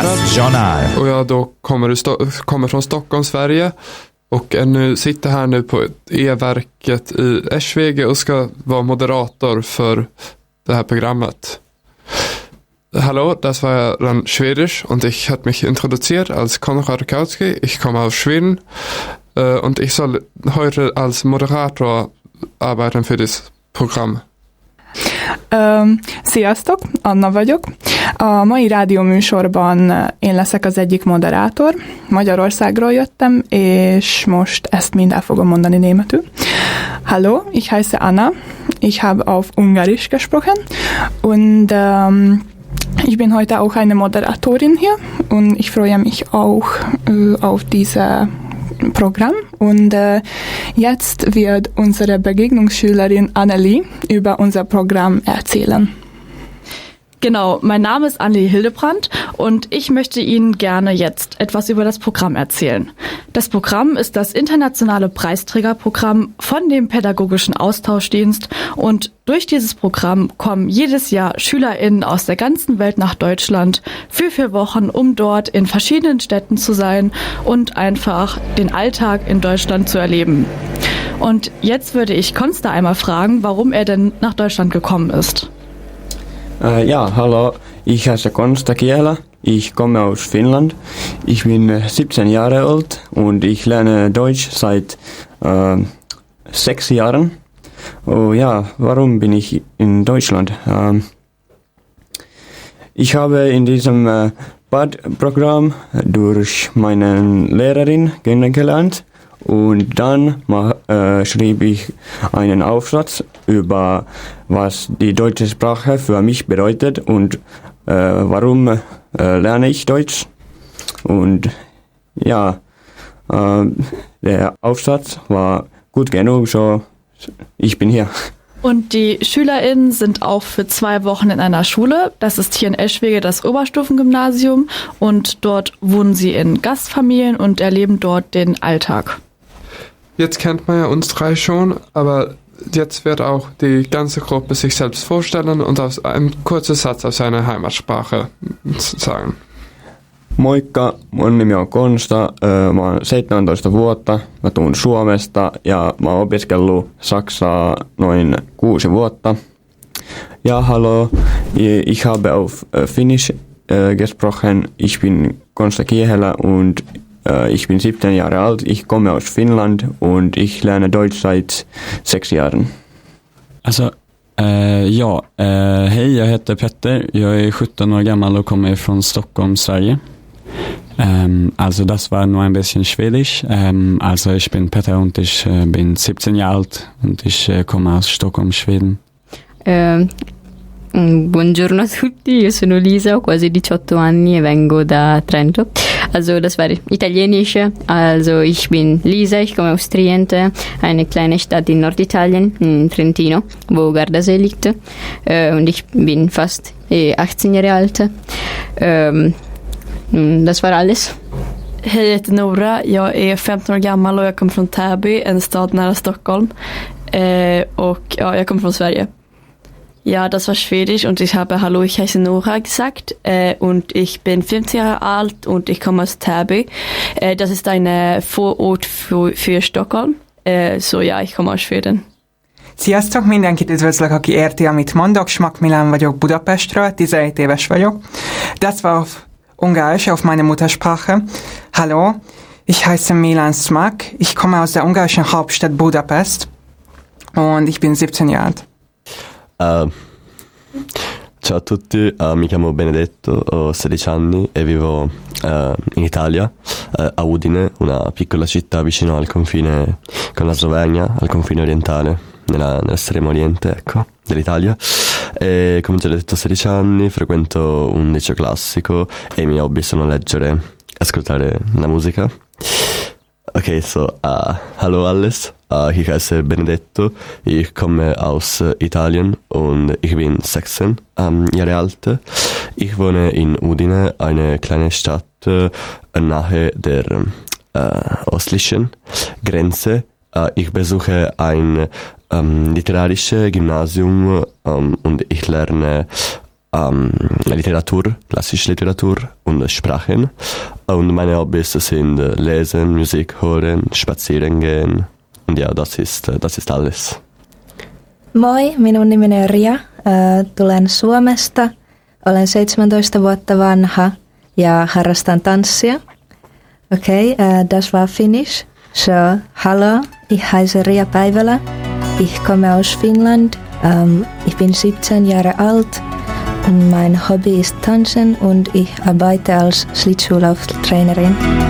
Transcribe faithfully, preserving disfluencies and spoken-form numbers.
Nationaljournal. Och jag då kommer, sto- kommer från Stockholm, Sverige. Och är nu, sitter här nu på E-verket i Eschwege och ska vara moderator för det här programmet. Hallo, das war dann Schwedisch und ich habe mich introduziert als Konrad Kautsky. Ich komme aus Schweden äh, und ich soll heute als Moderator arbeiten für das Programm. Um, sziasztok, Anna vagyok. A mai rádióműsorban én leszek az egyik moderátor. Magyarországról jöttem, és most ezt mind el fogom mondani németül. Hallo, ich heiße Anna. Ich habe auf Ungarisch gesprochen und um, ich bin heute auch eine Moderatorin hier und ich freue mich auch äh, auf diese Programm und äh, jetzt wird unsere Begegnungsschülerin Annelie über unser Programm erzählen. Genau, mein Name ist Annelie Hildebrandt und ich möchte Ihnen gerne jetzt etwas über das Programm erzählen. Das Programm ist das internationale Preisträgerprogramm von dem Pädagogischen Austauschdienst und durch dieses Programm kommen jedes Jahr SchülerInnen aus der ganzen Welt nach Deutschland für vier Wochen, um dort in verschiedenen Städten zu sein und einfach den Alltag in Deutschland zu erleben. Und jetzt würde ich Konsta einmal fragen, warum er denn nach Deutschland gekommen ist. Äh, ja, hallo, ich heiße Konsta Kiela, ich komme aus Finnland, ich bin siebzehn Jahre alt und ich lerne Deutsch seit äh, sechs Jahren. Oh ja, warum bin ich in Deutschland? Ähm, ich habe in diesem äh, Bad-Programm durch meine Lehrerin kennengelernt. Und dann äh, schrieb ich einen Aufsatz über, was die deutsche Sprache für mich bedeutet und äh, warum äh, lerne ich Deutsch. Und ja, äh, der Aufsatz war gut genug, so ich bin hier. Und die SchülerInnen sind auch für zwei Wochen in einer Schule. Das ist hier in Eschwege das Oberstufengymnasium und dort wohnen sie in Gastfamilien und erleben dort den Alltag. Jetzt kennt man ja uns drei schon, aber jetzt wird auch die ganze Gruppe sich selbst vorstellen und aus einem kurzen Satz aus seiner Heimatsprache sagen. Moikka, mun nimi on Konsta, mä oon seitsemäntoista vuotta, mä tuun Suomesta ja mä oon opiskellut Saksaa noin kuusi vuotta. Ja hallo, ich habe auf Finnisch gesprochen, ich bin Konsta Kiehela und ich bin siebzehn Jahre alt, ich komme aus Finnland und ich lerne Deutsch seit sechs Jahren. Alltså, eh, ja, eh, hej, jag heter Petter, jag är sjutton år gammal och kommer från Stockholm, Sverige. Ähm, also das war nur ein bisschen Schwedisch. Ähm, also ich bin Petter und ich äh, bin siebzehn Jahre alt und ich äh, komme aus Stockholm, Schweden. Eh, buongiorno a tutti, io sono Lisa, ho quasi diciotto anni e vengo da Trento. Also das war Italienisch. Also ich bin Lisa, ich komme aus Triente, eine kleine Stadt in Norditalien, in Trentino, wo Gardasee liegt. Äh, und ich bin fast äh, achtzehn Jahre alt. Ähm, das war alles. Hej, jag heter Nora. Jag är femton år gammal och jag kommer från Täby, en stad nära Stockholm. Eh, och ja, jag kommer från Sverige. Ja, das war Schwedisch und ich habe Hallo, ich heiße Nora gesagt äh, und ich bin fünfzehn Jahre alt und ich komme aus Täby. Äh, das ist eine Vorort für, für Stockholm. Äh, so ja, ich komme aus Schweden. Sziasztok, mindenkit üdvözlök, aki érti, amit mondok. Schmack Milan vagyok Budapestről, tizenhét éves vagyok. Das war auf Ungarisch, auf meine Muttersprache. Hallo, ich heiße Milan Smak. Ich komme aus der ungarischen Hauptstadt Budapest und ich bin siebzehn Jahre alt. Uh, ciao a tutti, uh, mi chiamo Benedetto, ho sedici anni e vivo uh, in Italia, uh, a Udine, una piccola città vicino al confine con la Slovenia, al confine orientale, nella, nell'estremo oriente, ecco, dell'Italia. E come già detto, ho sedici anni, frequento un liceo classico e i miei hobby sono leggere e ascoltare la musica. Okay, so, uh, hallo alles, uh, ich heiße Benedetto, ich komme aus uh, Italien und ich bin sechzehn um, Jahre alt. Ich wohne in Udine, eine kleine Stadt uh, nahe der uh, östlichen Grenze. Uh, ich besuche ein um, literarisches Gymnasium um, und ich lerne ähm, Literatur, klassische Literatur und Sprachen. Und meine Hobbys sind Lesen, Musik hören, spazieren gehen. Und ja, das ist, das ist alles. Moi, minun nimeni on Ria. Äh, tulen Suomesta. Olen seitsemäntoista vuotta vanha ja harrastan tanssia. Okei, okay, äh, das war Finnish. So, hallo, ich heiße Ria Päivälä. Ich komme aus Finnland. Ähm, ich bin siebzehn Jahre alt. Mein Hobby ist Tanzen und ich arbeite als Schlittschuhlaufftrainerin.